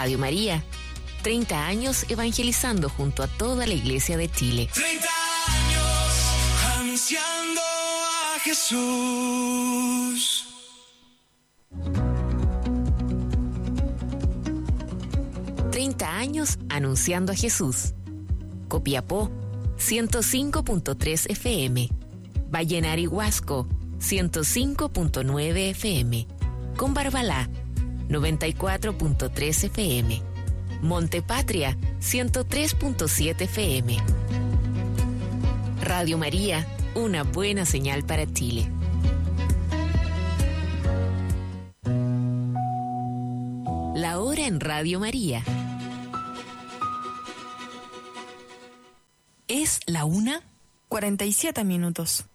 Radio María, 30 años evangelizando junto a toda la Iglesia de Chile. 30 años anunciando a Jesús. Años anunciando a Jesús. Copiapó, 105.3 FM. Vallenar Huasco, 105.9 FM. Combarbalá, 94.3 FM. Montepatria, 103.7 FM. Radio María, una buena señal para Chile. La hora en Radio María. Es la 1:47.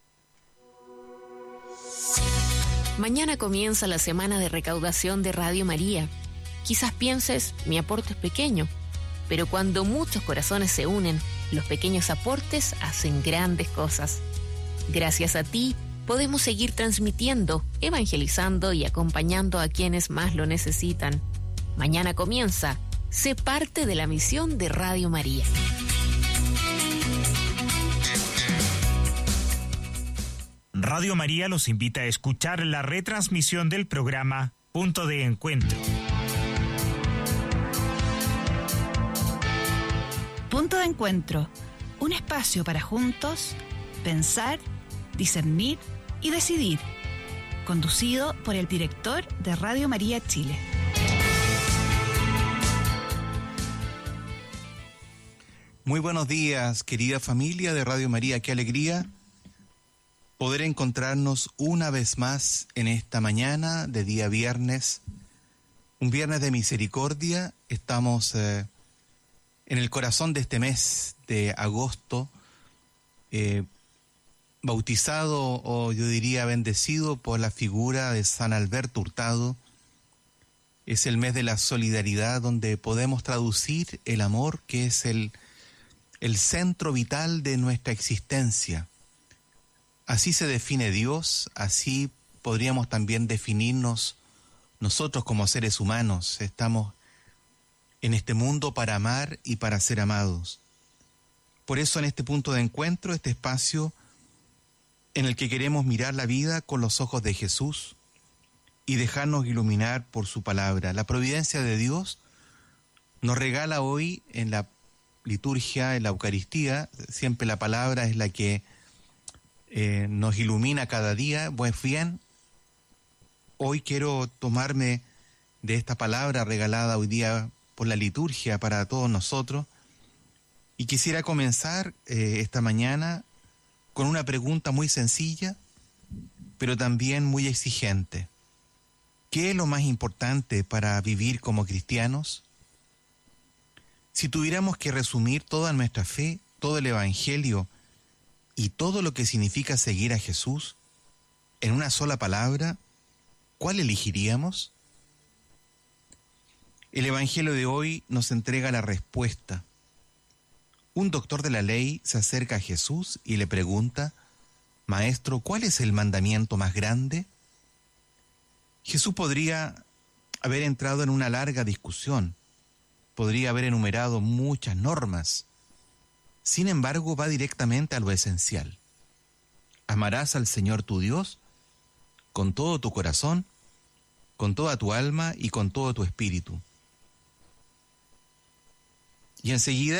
Mañana comienza la semana de recaudación de Radio María. Quizás pienses, mi aporte es pequeño, pero cuando muchos corazones se unen, los pequeños aportes hacen grandes cosas. Gracias a ti, podemos seguir transmitiendo, evangelizando y acompañando a quienes más lo necesitan. Mañana comienza. Sé parte de la misión de Radio María. Radio María los invita a escuchar la retransmisión del programa Punto de Encuentro. Punto de Encuentro, un espacio para juntos pensar, discernir y decidir. Conducido por el director de Radio María Chile. Muy buenos días, querida familia de Radio María. Qué alegría poder encontrarnos una vez más en esta mañana de día viernes, un viernes de misericordia. Estamos en el corazón de este mes de agosto, bautizado o yo diría bendecido por la figura de San Alberto Hurtado. Es el mes de la solidaridad donde podemos traducir el amor, que es el centro vital de nuestra existencia. Así se define Dios, así podríamos también definirnos nosotros como seres humanos. Estamos en este mundo para amar y para ser amados. Por eso en este punto de encuentro, este espacio en el que queremos mirar la vida con los ojos de Jesús y dejarnos iluminar por su palabra. La providencia de Dios nos regala hoy en la liturgia, en la Eucaristía, siempre la palabra es la que nos ilumina cada día. Pues bien, hoy quiero tomarme de esta palabra regalada hoy día por la liturgia para todos nosotros y quisiera comenzar esta mañana con una pregunta muy sencilla, pero también muy exigente. ¿Qué es lo más importante para vivir como cristianos? Si tuviéramos que resumir toda nuestra fe, todo el Evangelio y todo lo que significa seguir a Jesús en una sola palabra, ¿cuál elegiríamos? El Evangelio de hoy nos entrega la respuesta. Un doctor de la ley se acerca a Jesús y le pregunta: Maestro, ¿cuál es el mandamiento más grande? Jesús podría haber entrado en una larga discusión, podría haber enumerado muchas normas. Sin embargo, va directamente a lo esencial. Amarás al Señor tu Dios con todo tu corazón, con toda tu alma y con todo tu espíritu. Y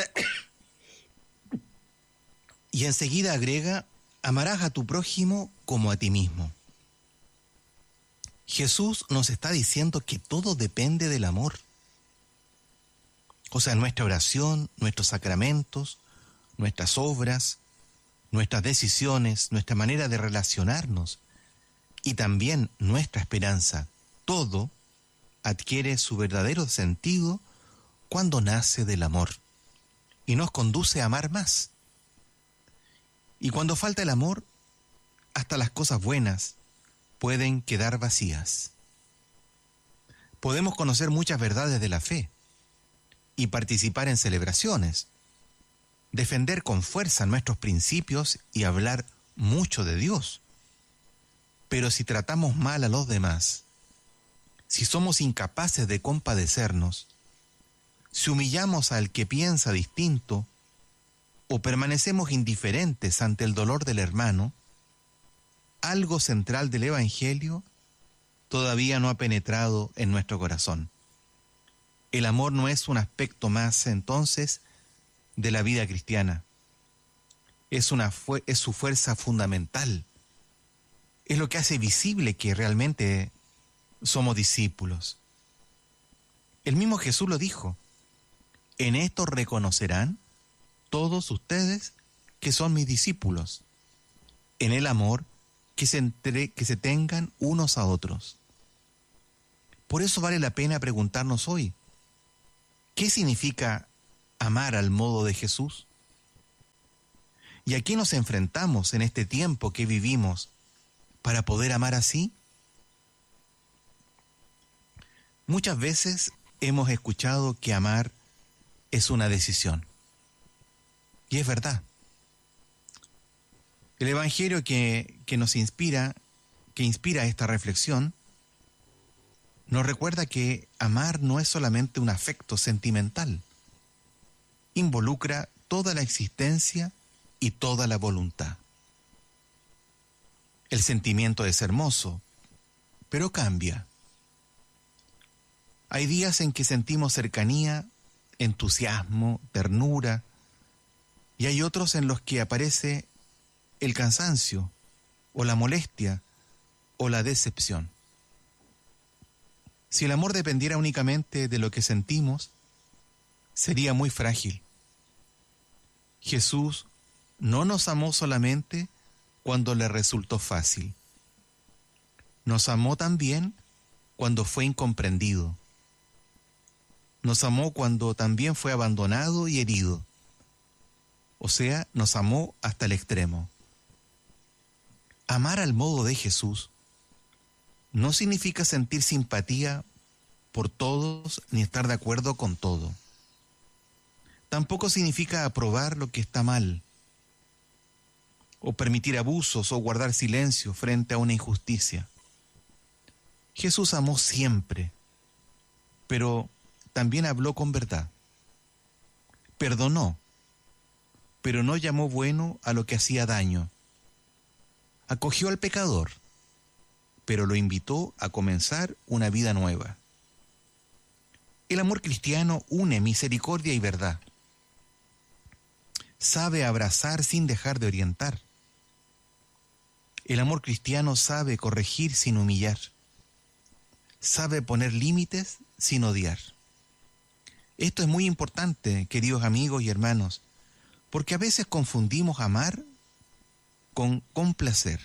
enseguida agrega: amarás a tu prójimo como a ti mismo. Jesús nos está diciendo que todo depende del amor. O sea, nuestra oración, nuestros sacramentos, nuestras obras, nuestras decisiones, nuestra manera de relacionarnos y también nuestra esperanza, todo adquiere su verdadero sentido cuando nace del amor y nos conduce a amar más. Y cuando falta el amor, hasta las cosas buenas pueden quedar vacías. Podemos conocer muchas verdades de la fe y participar en celebraciones, defender con fuerza nuestros principios y hablar mucho de Dios. Pero si tratamos mal a los demás, si somos incapaces de compadecernos, si humillamos al que piensa distinto o permanecemos indiferentes ante el dolor del hermano, algo central del Evangelio todavía no ha penetrado en nuestro corazón. El amor no es un aspecto más, entonces, de la vida cristiana. Es su fuerza fundamental. Es lo que hace visible que realmente somos discípulos. El mismo Jesús lo dijo: en esto reconocerán todos ustedes que son mis discípulos, en el amor que se tengan unos a otros. Por eso vale la pena preguntarnos hoy, ¿qué significa amar al modo de Jesús? ¿Y a qué nos enfrentamos en este tiempo que vivimos para poder amar así? Muchas veces hemos escuchado que amar es una decisión. Y es verdad. El Evangelio que inspira esta reflexión, nos recuerda que amar no es solamente un afecto sentimental. Involucra toda la existencia y toda la voluntad. El sentimiento es hermoso, pero cambia. Hay días en que sentimos cercanía, entusiasmo, ternura, y hay otros en los que aparece el cansancio, o la molestia, o la decepción. Si el amor dependiera únicamente de lo que sentimos, sería muy frágil. Jesús no nos amó solamente cuando le resultó fácil. Nos amó también cuando fue incomprendido. Nos amó cuando también fue abandonado y herido. O sea, nos amó hasta el extremo. Amar al modo de Jesús no significa sentir simpatía por todos ni estar de acuerdo con todo. Tampoco significa aprobar lo que está mal, o permitir abusos o guardar silencio frente a una injusticia. Jesús amó siempre, pero también habló con verdad. Perdonó, pero no llamó bueno a lo que hacía daño. Acogió al pecador, pero lo invitó a comenzar una vida nueva. El amor cristiano une misericordia y verdad. Sabe abrazar sin dejar de orientar. El amor cristiano sabe corregir sin humillar. Sabe poner límites sin odiar. Esto es muy importante, queridos amigos y hermanos, porque a veces confundimos amar con complacer.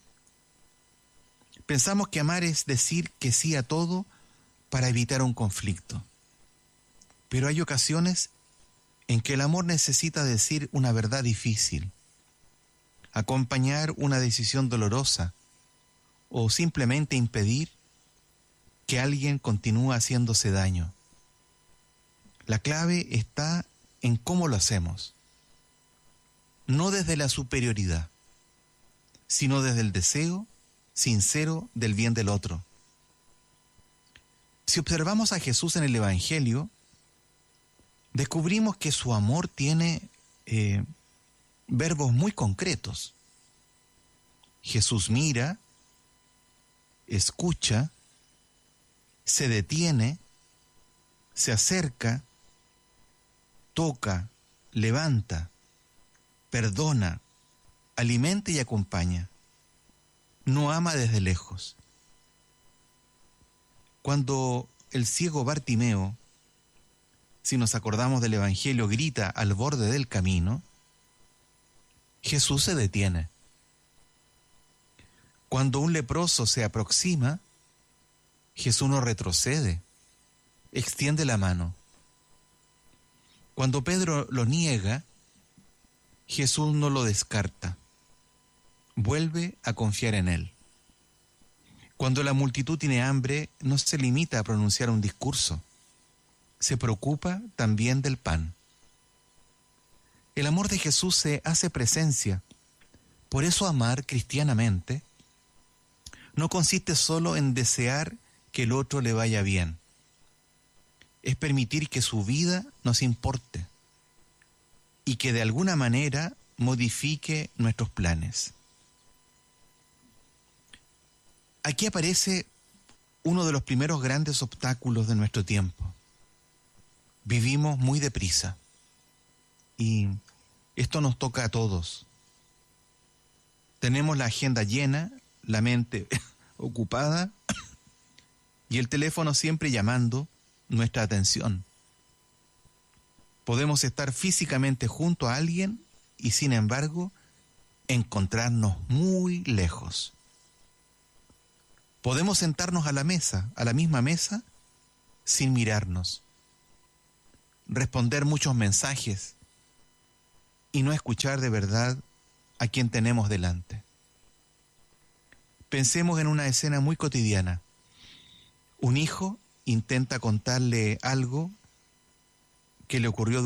Pensamos que amar es decir que sí a todo para evitar un conflicto. Pero hay ocasiones en que el amor necesita decir una verdad difícil, acompañar una decisión dolorosa o simplemente impedir que alguien continúe haciéndose daño. La clave está en cómo lo hacemos, no desde la superioridad, sino desde el deseo sincero del bien del otro. Si observamos a Jesús en el Evangelio, descubrimos que su amor tiene verbos muy concretos. Jesús mira, escucha, se detiene, se acerca, toca, levanta, perdona, alimenta y acompaña. No ama desde lejos. Cuando el ciego Bartimeo, si nos acordamos del Evangelio, grita al borde del camino, Jesús se detiene. Cuando un leproso se aproxima, Jesús no retrocede, extiende la mano. Cuando Pedro lo niega, Jesús no lo descarta, vuelve a confiar en él. Cuando la multitud tiene hambre, no se limita a pronunciar un discurso, se preocupa también del pan. El amor de Jesús se hace presencia. Por eso amar cristianamente no consiste solo en desear que el otro le vaya bien. es permitir que su vida nos importe y que de alguna manera modifique nuestros planes. Aquí aparece uno de los primeros grandes obstáculos de nuestro tiempo. Vivimos muy deprisa y esto nos toca a todos. Tenemos la agenda llena, la mente ocupada y el teléfono siempre llamando nuestra atención. Podemos estar físicamente junto a alguien y sin embargo encontrarnos muy lejos. Podemos sentarnos a la misma mesa, sin mirarnos, responder muchos mensajes y no escuchar de verdad a quien tenemos delante. Pensemos en una escena muy cotidiana. Un hijo intenta contarle algo que le ocurrió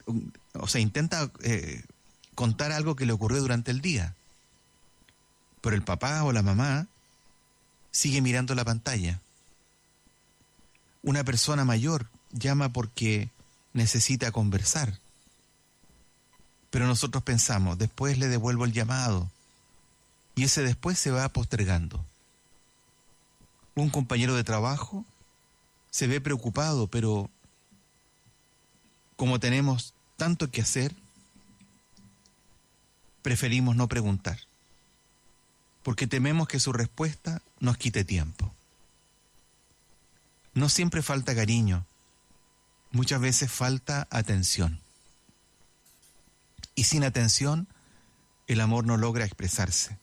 contar algo que le ocurrió durante el día, pero el papá o la mamá sigue mirando la pantalla. Una persona mayor llama porque necesita conversar, pero nosotros pensamos, después le devuelvo el llamado, y ese después se va postergando. Un compañero de trabajo se ve preocupado, pero como tenemos tanto que hacer, preferimos no preguntar, porque tememos que su respuesta nos quite tiempo. No siempre falta cariño, muchas veces falta atención. Y sin atención, el amor no logra expresarse.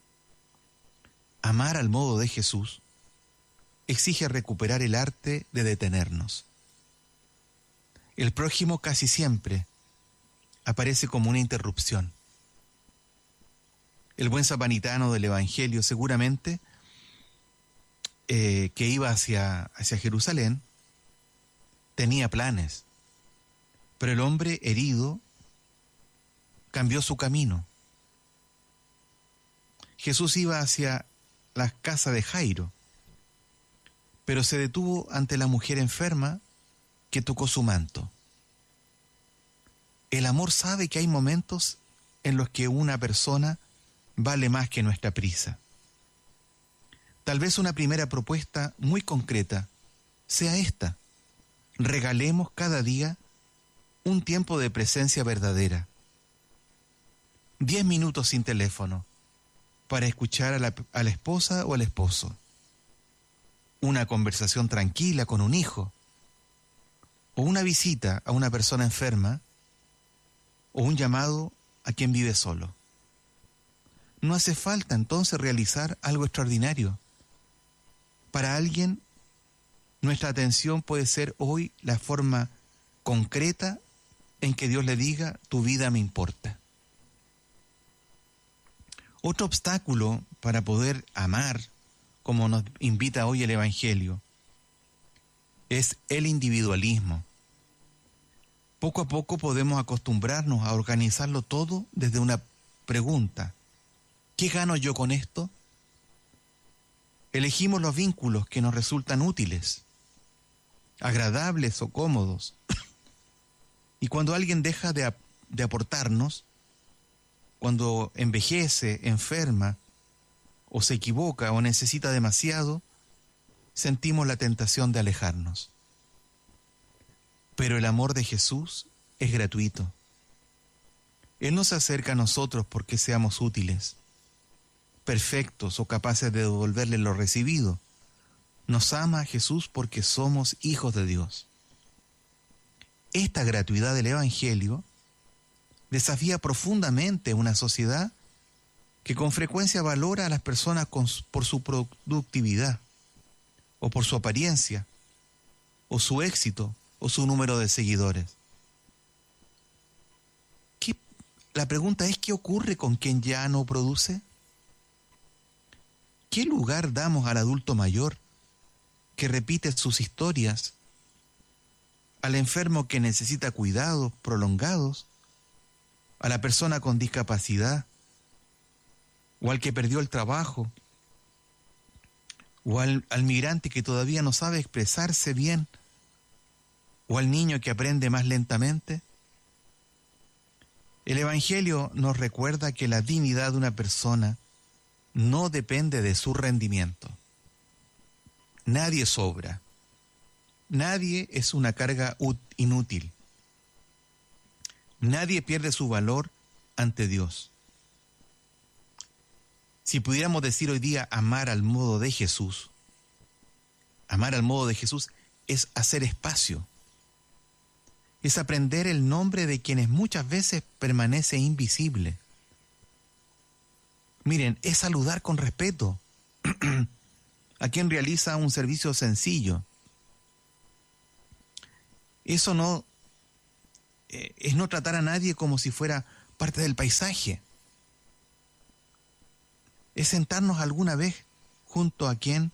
Amar al modo de Jesús exige recuperar el arte de detenernos. El prójimo casi siempre aparece como una interrupción. El buen samaritano del Evangelio seguramente que iba hacia Jerusalén tenía planes, pero el hombre herido cambió su camino. Jesús iba hacia la casa de Jairo, pero se detuvo ante la mujer enferma que tocó su manto. El amor sabe que hay momentos en los que una persona vale más que nuestra prisa. Tal vez una primera propuesta muy concreta sea esta: regalemos cada día un tiempo de presencia verdadera. 10 minutos sin teléfono para escuchar a la esposa o al esposo. Una conversación tranquila con un hijo. O una visita a una persona enferma. O un llamado a quien vive solo. No hace falta entonces realizar algo extraordinario. Para alguien, nuestra atención puede ser hoy la forma concreta en que Dios le diga: tu vida me importa. Otro obstáculo para poder amar, como nos invita hoy el Evangelio, es el individualismo. Poco a poco podemos acostumbrarnos a organizarlo todo desde una pregunta: ¿qué gano yo con esto? Elegimos los vínculos que nos resultan útiles, agradables o cómodos. Y cuando alguien deja de aportarnos, cuando envejece, enferma, o se equivoca o necesita demasiado, sentimos la tentación de alejarnos. Pero el amor de Jesús es gratuito. Él no se acerca a nosotros porque seamos útiles, perfectos o capaces de devolverle lo recibido. Nos ama a Jesús porque somos hijos de Dios. Esta gratuidad del Evangelio desafía profundamente una sociedad que con frecuencia valora a las personas por su productividad, o por su apariencia, o su éxito, o su número de seguidores. La pregunta es: ¿qué ocurre con quien ya no produce? ¿Qué lugar damos al adulto mayor que repite sus historias, al enfermo que necesita cuidados prolongados, a la persona con discapacidad, o al que perdió el trabajo, o al migrante que todavía no sabe expresarse bien, o al niño que aprende más lentamente? El Evangelio nos recuerda que la dignidad de una persona no depende de su rendimiento. Nadie sobra. Nadie es una carga inútil. Nadie pierde su valor ante Dios. Si pudiéramos decir hoy día amar al modo de Jesús, amar al modo de Jesús es hacer espacio. Es aprender el nombre de quienes muchas veces permanece invisible. Miren, es saludar con respeto a quien realiza un servicio sencillo. Eso no es no tratar a nadie como si fuera parte del paisaje. Es sentarnos alguna vez junto a quien